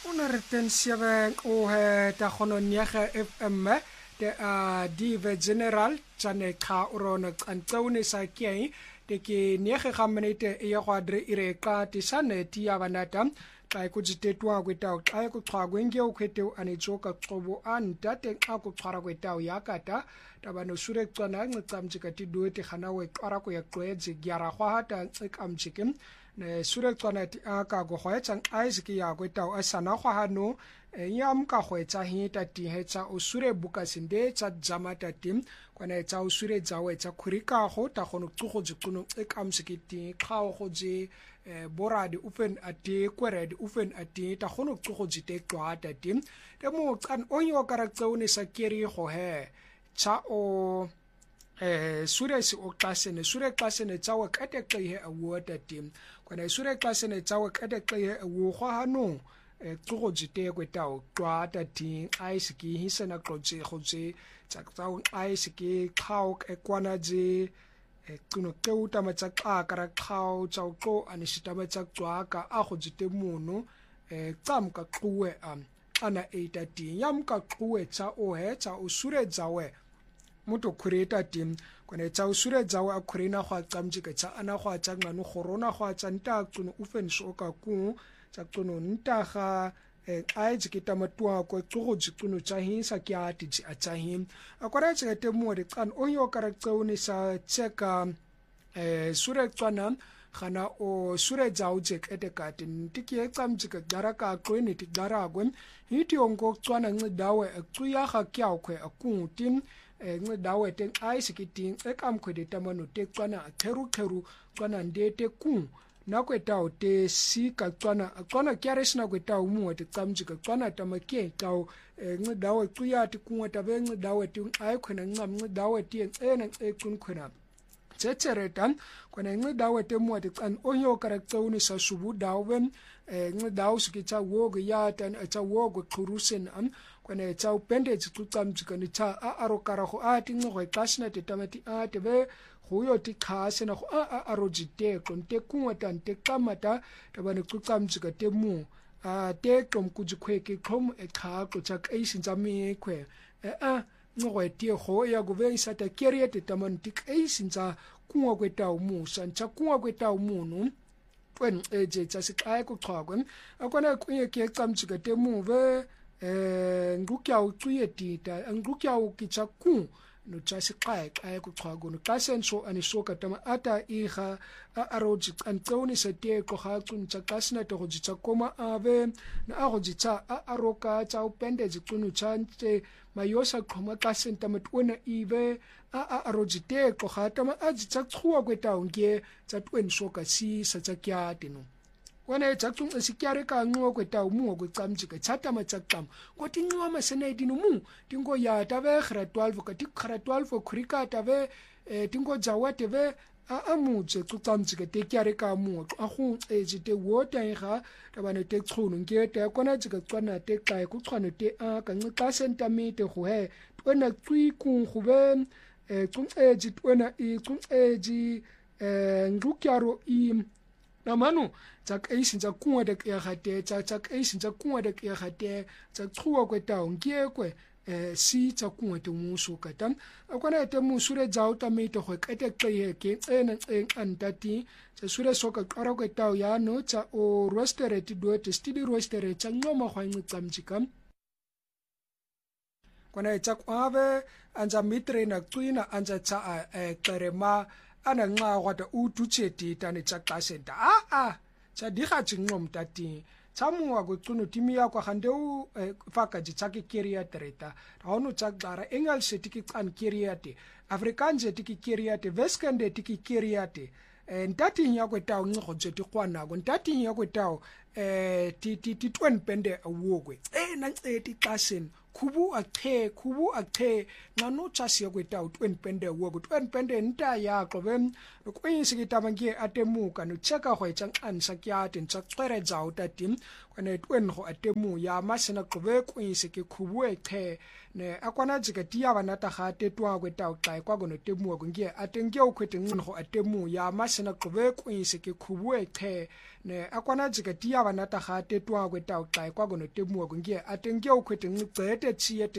107 o ta khononyege FM de dive general tsane kha urona qantsaune sa ke de ke nege ga minute e ya gwadre ire ka tisane ti ya banata xa kujitetwa kwetawo xa kuchwa kwenge ukhwete anetsoka qobo anta te xa kuchwara kwetawo yakata tabano sure tsana ncamjika tiduete khana we qara ko yaqwedze gyara khwa hata ncikamjike ne sure tsana ti aka go khwetsa Isaac ya kwetawo asana khwa hano yam ka khwetsa hita ti hetsa usure bukasinde tsa jamata tim kwana tsa usure jawe tsa khurika go ta gono tsugo jikuno ncikamjike khawo goje boradi ufen ati kweredi ufen ati ta gono tsugo jite twata tim te mo tsan onyo karaktsone sa keri go he cha o sure si o klasene sure klasene tsawa kateqehe awota tim kwana sure klasene tsawa kateqehe awu khwa hano tsugo jite kwetawo twata ti Isaac hisena klotse khotse tsaktawo Isaac khao ekwana je kuno keuta matsaqa kara khao tsawqo anishita matsaqwa a go jite mono tsamka qhuwe ana 8 yamka qhuwe tsa o he tsa usure jawe muto khureta tim kone tsa usure jawe a khurena khwa tsamjike tsa ana khwa tsangano khorona khwa tsanta kuno ufen shoka ku tsa kuno ntaga aitse ke tamatwa ko tsogo jikuno tsa hinsa kya ti a tsa him akora tsete mo re tsan onyo karaktsone sa tseka sure tsana khana o sure jauje kete katin tiki tsamjike daraka kwene ti daragwe hiti ongo tsana ngidawe tsuya ga kya kwe akutin ngidawe te Isaac tin ekamkhwede tamano te tsana kheru tsana ndete ku nakwetawo te sika tswana kyarishina kwetawo mu te tsamjika tswana tamake tawo ngidawe tsuyati kunwa tabe ngidawe ti ayikhona ncam ngidawe ti ena ecunkhona tsetseretan kona ngidawe te mu te tsan onyo karaktsone sa subu dawe ngidawo sikitsa wogo yatan atsa wogo qhurusen kona tsa upendage tsamjika ni tsa arokara go ati ngwe xashina te tamati atebe huyo ti khase na go arojite konte kunwata te kamata tabane tsukamjika te mu te tomkujikhweke khom ekhaqo tsa kaisinza mikhwe ngwe ti go ya go veisa ta keriete taman ti kaisinza kunwa kwetawo mu sancha kunwa kwetawo munu twen eje tsa siqaye kuchwakwe akona kunye ke tsamjika te mu ve ngukya ucuye tita ngukya ukitsa ku no tsasi qae qae kuchwago no qasenso anisoka tama ata iha aroji antsoni sete ko ha tsuntsa qasina to go jitsa koma ave na a go jitsa aroka tsa upende jitsunu tsante mayosa khoma qasenta matona ive aroji te ko ha tama a jitsa tsuwa kwetaonge tsa twen soka si sa tsa kyate no wana tsatsung esikyare ka ngwa kwetawo mu go tsamjika tsata matsaqam ko tingwa masene dinu mu tingo ya tabe khra 12 ka ti khra 12 khurika tabe tingo jawate ve amuje tsamjika te kyare ka mu a go ejite wota ga tabane te tshunu ngete kona jika tswana te kai ku tshwana te a ka nqa sentamite go he tona tswi ku go be tsunceji tona I tsunceji ngukyaro I namano tsa kaisinza kunwa de ya gate tsa kaisinza kunwa de ya gate tsa tsuwa kwetawo ngekwe si tsa kunwa te musu katam akwana te musure jaw tamite go kete qeyeke ena antati tsa sure soka qara kwetawo ya no tsa o restaurant do te stidi restaurant tsa ngoma go ncamjika kwana tsa kwabe anja mitre na tswina anja tsa qerema ana nqa gwata utucheti tane tsa qasenta tsa diga tsinqom tati tsamuwa go tsuno timia kwa gande u faka jitsake keriatreta raono tsa qara engal setiki qan keriate afrikanje tiki keriate veskande tiki keriate ntati nya kwetawo ngqo jeti kwana go ntati nya kwetawo ti twen pende awogwe na nceti qasen kubu akhe ngano chasi kweta utwen pende wo utwen pende nta ya qobe kwinsi kitabangie atemuka no cheka go etsa nxa kya tentsa tswere dza utatim kwane twen go atemu ya masena qobe kwinsi ke kubu ekhe ne akwana dzika tia banata ga tetwa kweta uxa kwa gono temu go ngie atenge ukhwete ngqo atemu ya masena qobe kwinsi ke kubu ekhe ne akwana dzika tia banata ga tetwa kweta uxa kwa gono temu go ngie atenge ukhwete ngcete tsiye